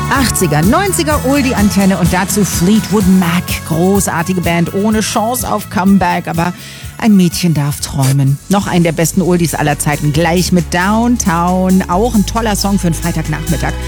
80er, 90er Oldie-Antenne und dazu Fleetwood Mac. Großartige Band, ohne Chance auf Comeback, aber ein Mädchen darf träumen. Noch einen der besten Oldies aller Zeiten, gleich mit Downtown. Auch ein toller Song für einen Freitagnachmittag.